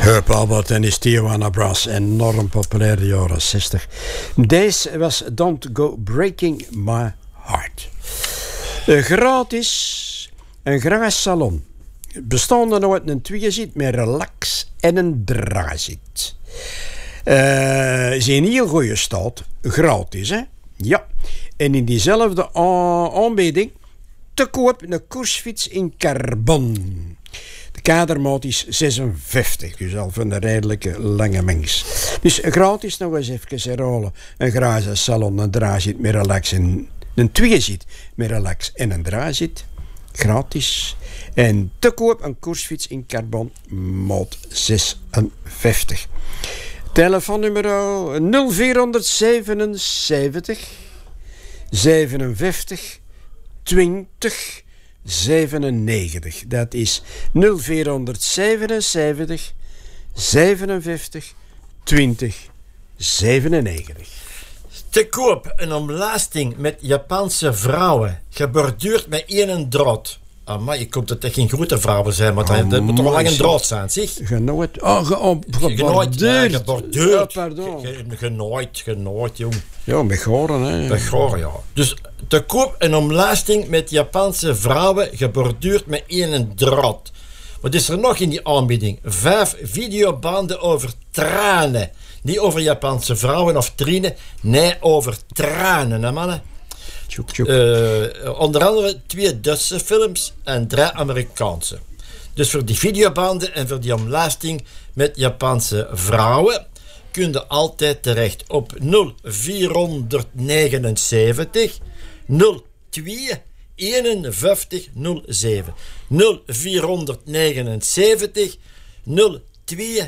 Herb Albert en his Tijuana Brass, enorm populair de jaren 60. Deze was Don't Go Breaking My Heart. Gratis, een gratis salon. Bestaande uit een tweezit met relax en een draaizit. Is in heel goede staat. Gratis, hè? Ja. En in diezelfde aanbieding te koop een koersfiets in carbon. De kadermaat is 56, dus al van een redelijke lange mens. Dus gratis nog eens even herhalen. Een gratis salon, een draaizit met relax en een tweezit met relax en een draaizit. Gratis. En te koop een koersfiets in carbon, maat 56. Telefoonnummer 0477 57 20 97. Dat is 0477 57 20 97. Te koop een omlasting met Japanse vrouwen, geborduurd met één draad. Maar je komt dat echt geen grote vrouwen zijn, maar dat moet toch wel lang een draad zijn, zeg. Genooid. Geborduurd. Ja, pardon. Genooid, jong. Ja, met goren, hè. Met goren, ja. Dus te koop een omlasting met Japanse vrouwen, geborduurd met één draad. Wat is er nog in die aanbieding? 5 videobanden over tranen. Niet over Japanse vrouwen of trinen, nee, over tranen, hè, mannen. Onder andere 2 Duitse films en 3 Amerikaanse. Dus voor die videobanden en voor die omlasting met Japanse vrouwen kun je altijd terecht op 0479 02 51 07. 0479 02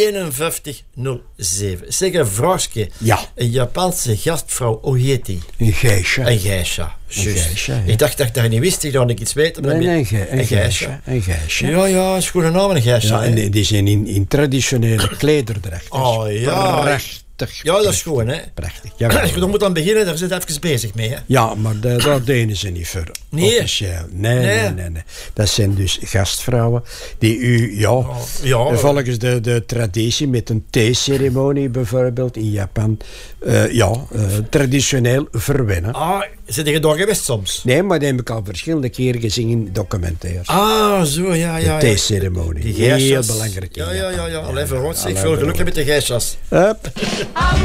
5107. Zeg een vraagje. Ja. Een Japanse gastvrouw, hoe heet die? Een geisha. Een geisha. Geisha, ja. Ik dacht dat ik dat niet wist. Ik dacht ik iets weten. Nee, een geisha. Een geisha. Ja, is goede naam, een geisha. Ja, en die zijn in traditionele klederdracht. Oh ja. Prachtig. Ja, dat is gewoon, hè. Prachtig. Als je dan moet aan beginnen, daar zit even bezig mee, hè. Ja, maar daar deden ze niet voor. Nee. Officieel. Nee. Dat zijn dus gastvrouwen die u, volgens de traditie met een theeceremonie bijvoorbeeld in Japan, traditioneel verwennen. Zit je daar geweest soms? Nee, maar dat heb ik al verschillende keren gezien in documentaires. Zo, ja. De theeceremonie. Die geishas. Heel belangrijk. Ja. Allee, voor ons, veel geluk met de geishas. Hup.